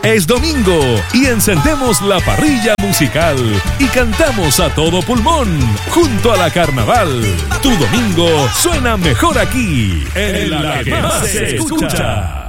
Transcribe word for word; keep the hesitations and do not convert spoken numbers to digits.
Es domingo y encendemos la parrilla musical y cantamos a todo pulmón junto a la Carnaval. Tu domingo suena mejor aquí, en la que más se escucha.